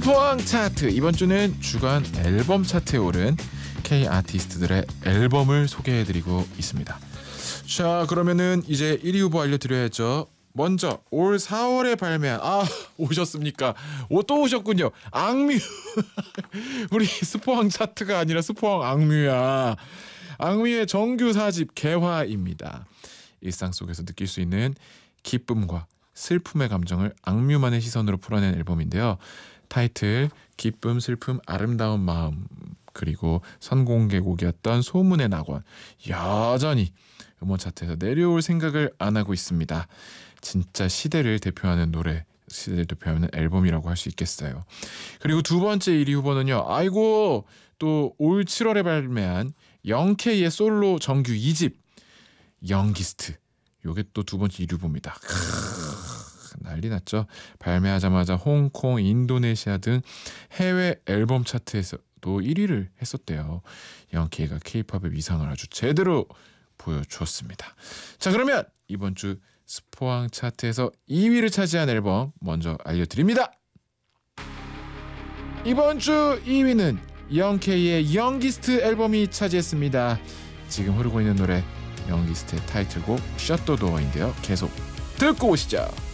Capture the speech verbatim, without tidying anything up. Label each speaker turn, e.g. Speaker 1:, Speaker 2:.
Speaker 1: 스포왕 차트, 이번 주는 주간 앨범 차트에 오른 K 아티스트들의 앨범을 소개해드리고 있습니다. 자, 그러면은 이제 일 위 후보 알려드려야죠. 먼저 올 사월에 발매한, 아 오셨습니까? 오, 또 오셨군요. 악뮤. 우리 스포왕 차트가 아니라 스포왕 악뮤야. 악뮤의 정규 사 집 개화입니다. 일상 속에서 느낄 수 있는 기쁨과 슬픔의 감정을 악뮤만의 시선으로 풀어낸 앨범인데요. 타이틀 기쁨, 슬픔, 아름다운 마음, 그리고 선공개곡이었던 소문의 낙원, 여전히 음원 차트에서 내려올 생각을 안 하고 있습니다. 진짜 시대를 대표하는 노래, 시대를 대표하는 앨범이라고 할 수 있겠어요. 그리고 두 번째 일 위 후보는요, 아이고 또 올 칠월에 발매한 영케이의 솔로 정규 이 집 영기스트, 요게 또 두 번째 일 위 후보입니다. 난리 났죠. 발매하자마자 홍콩, 인도네시아 등 해외 앨범 차트에서도 일 위를 했었대요. 영케이가 K-팝의 위상을 아주 제대로 보여주었습니다. 자, 그러면 이번 주 스포왕 차트에서 이 위를 차지한 앨범 먼저 알려드립니다. 이번 주 이 위는 영케이의 영기스트 앨범이 차지했습니다. 지금 흐르고 있는 노래 영기스트의 타이틀곡 셔터 도어인데요. 계속 듣고 오시죠.